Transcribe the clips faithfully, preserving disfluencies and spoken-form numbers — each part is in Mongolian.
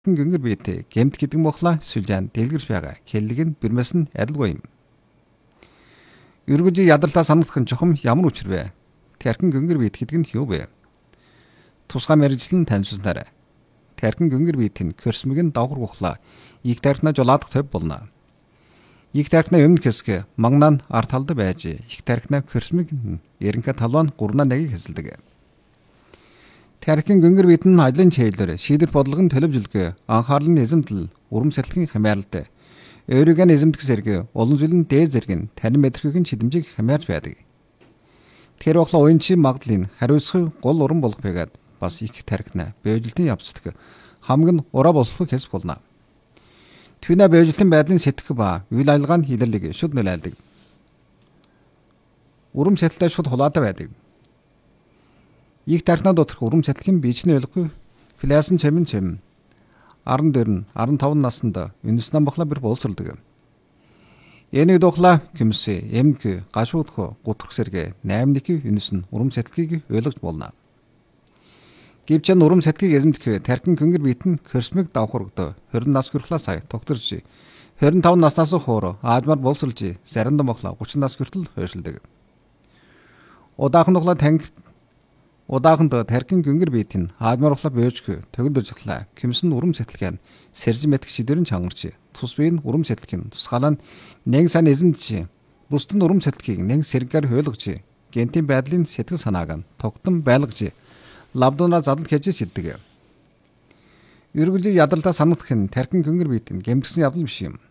гингэр биетэй гэмт гэдэг мохла сүлжаан дэлгэрч байгаа хэллэг нь бэрмэс нь адилгүй юм. Үргэлж ядралтаа санагдах нь чухам ямар учир вэ? Тархин гингэр биет гэдэг нь юу вэ? Тусгай мэрэгжлэн танилцуулснараа. Тархин гингэр биетийн көрсмөг нь давхар гухлаа ийг тархинаа жолоодох төв болно. Ийг тархинаа өмнө хэсэг магнаа арт талд байж их тархинаа көрсмөг эренхэ талбаа нь гурнаа нэгийг хэсэлдэг. Тархин гингэр биет нь ажлын чиглэлээр шийдвэр бодлогын төлөвлөлгөө анхаарлын эзэмдэл урам сэтлийн хамааралтай өөрийгөө эзэмдэх зэрэг олон зүйлийн дээд зэрэг нь танин мэдрэхүйн чидэмжийг хамаарч байдаг. Тэр ухла уянчийн магадлалын хариуцлага гол уран болох байгаад бас их тархинаа бэжлэлтийн явцдаг хамгийн ураа болох хэсэг болно. Твинэ бэжлэлтийн байдлын сэтгэх ба үйл ажиллагааны хилэрлэг шүд нөлөөлдөг. Урам сэтэлтэй шууд хулаатай байдаг. Их тархинаа доторх урам сэтлийн бичний ойлгохгүй флясын чамин чам аран дөрн аран таван наснд үнэснэн бахла бэр болцолдог. Энийг духла кимсэ эмг гашуудх гутрах сэргэ наймник үнэсэн урам сэтлгийг ойлгож болно. Гэвч урам сэтгийг эзэмдэх тархин гингэр биет нь көрсмөг давхаргад хорин нас хүрэхлээ сая тогтворч хорин таван наснаас хойш аажмаар болцолж заримдаа бахла гучин нас хүртэл хойшилдог. Удаахан духла танги Удааханд тархин гингэр биет нь аажмаар ухлаа бөөжгөө төгөл өжглээ. Кимсэн урам сэтэлгэн сэржин мэтг шидэрэн чангарч тус биеийн урам сэтэлгийн тусгаалаа нэг сан эзэмдэж бусдын урам сэтэлгийг нэг сэргээр хуйлгаж гентийн байдлын сэтгэл санааг нь тогтон байлгаж лавдуунаа задал хийж шиддэг. Үргэлж ядралтаа санагдах нь тархин гингэр биет нь гэмтгсэн явдал биш юм.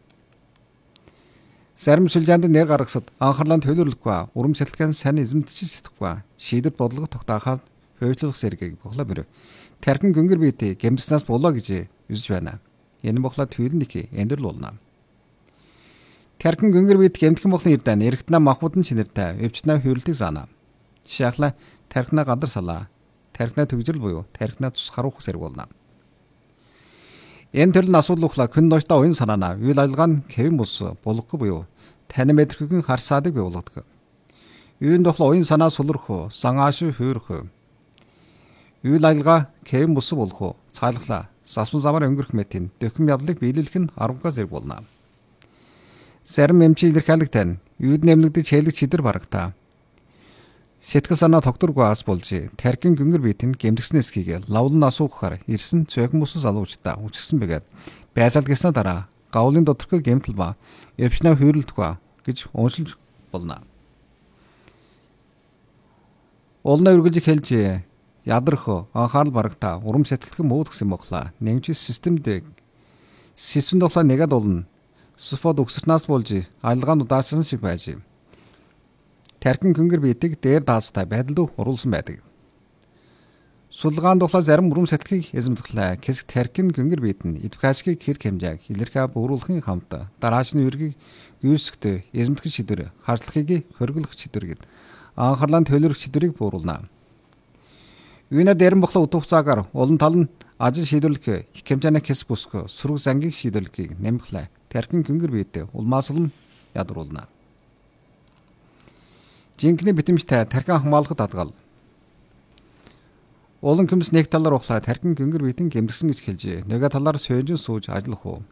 Зарим сүлжээнд нэр гаргасад анхаарлаа төлөвлөхгүй урам сэтэлгэн сайн эзэмдэж сэтгэхгүй шийдвэр бодлого тогтооход хөөцлөх зэргийг бохла бэр тархин гингэр биетээ гэмтснаас болоо гэж үзэж байна. Энэ бохла төвлөнийг эндэрл болно. Тархин гингэр биет гэмтхэн бохлын ирдэн эргэтнэ махбудан шинэртэй өвчнөө хөврлтийг заана. Жишээлбэл тархинаа гадар салаа, тархинаа төгжрөл буюу тархинаа тус харуулах зэрэг болно. Энэ төрлийн асуудал ухлаа хүн доштой уян санаана үйл ажиллагаа нь хэвэн бус болохгүй буюу танин мэдрэхүйн харсаадаг бий болгодог. Юунд дохлоо уян санаа сулрах, санааш хөөрөх. Үйл ажиллагаа хэвэн бус болох, цаалглаа, сасван замаар өнгөрөх мэтийн дөхөм явдлыг биелүүлэх нь аргагүй зэрэг болно. Зарим эмчийн илэрхийлэгтэй юуд нэмлэгдэж хэлэг чидэр барагтаа. Сэтгэл санаа тогтворгүй ас болж тархин гингэр биетийн гэмтгсэн эсхийг лавлан асуухаар ирсэн цөөхөн бус залуучдаа үчгсэн бэгээд байцаал гэснээр дараа гавлын доторхой гэмтэл ба эвчнээ хүйрэлдэх гэж уншилж болно. Олно үргэлж хэлж ядрах анхаарал барагтаа урам сэтэлхэн мууд гэсэн боглаа. Нэмж системд системд ухлаа нэгэд болно. Суфод өгсөрнаас болж ажиллагаанд удаасан шиг байж. Тархин гингэр биетийг дээр даастай байдалд оруулсан байдаг. Сулгаан духлаа зарим урам сэтэлхийг эзэмдэхлээ. Хэсэг тархин гингэр биет нь эдвкачгийг хэрэг хэмжээг илэрхий бөөрүүлэхин хамт дараачны үргийг юусгт эзэмдэх шийдвэр хардлахыг хөргөлөх шийдвэр гэд анхаарлаа төлөвлөх шийдвэрийг бууруулна. Үйнэ дээрэн бохлоо утга хугацаагаар олон тал нь ажил шийдвэрлэх их хэмжээний хэсэг бүсг сөрөг зангийг шийдвэрлэхийг нэмэхлээ. Тархин гингэр биетээ улмаасл нь ядруулна. Жинхэнэ битэмжтэй тархин хамгаалахад хадгал. Олон хүмс нэг талаар ухлаа тархин гингэр биетийн гэмтгсэн гэж хэлж нөгөө талаар сойжин сууж ажиллах уу.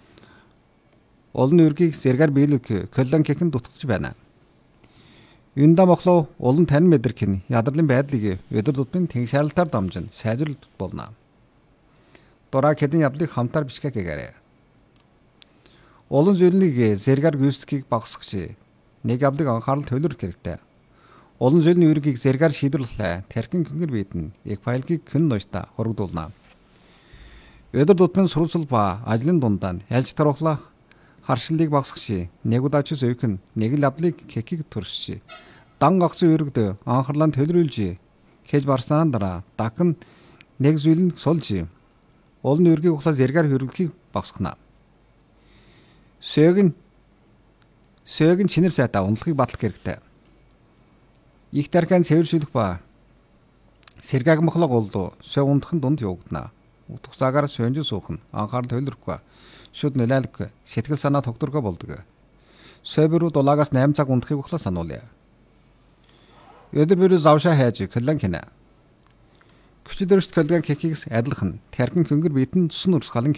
Олон үргийг зэргээр биелүүлэх коллон гэхэн дутгаж байна. Юнда мохлоо олон тань мэдрэх нь ядралын байдлыг өдөр тутмын тэнгшаалтаар дамжин сайжруулах болно. Дураа хэдэн явдлыг хамтаар бичгээ гэгээрэй. Олон зүйлийг зэргээр гүйцэтгэхийг багасгах нэг явдлыг анхаарал төвлөрөх хэрэгтэй. Олон зүйлийн үргийг зэргээр шийдвэрлэлээ тархин гингэр биет нь яг файлыг хүн ноётой хоригдуулна. Өдөр тутмын сурвалжил ба ажлын дундаа ялж тархлах харшиллыг багасгах нэг удаач зөвхөн нэг л явдлыг кекийг төрсч дан гагцын үргд анхаарлаа төвлөрүүлж хийж барснаа дараа дахин нэг зүйлийг сулж олон үргийг ухлаа зэргээр хөрвөлхийг багасгана. Сөөгн сөөгн чинэр сайтаа унлахыг батлах хэрэгтэй. Их тархин цэвэршүүлэх ба сэргааг мохлог болдоо сөө ундахын дунд явагдана. Утгацаагаар сөнжин суух нь анхаарал төвлөрөхгүй шүд нөлөөлөхгүй сэтгэл санаа тогтворгүй болдог. Сөөбөрүүд улагаас восемь цаг ундахыг ухлаа сануулъя. Өдөр бүр завшаа хайж коллон хийнэ. Күчил өршөлт колган кекигс адилхан тархин хөнгөр биетэн тусан урсгалан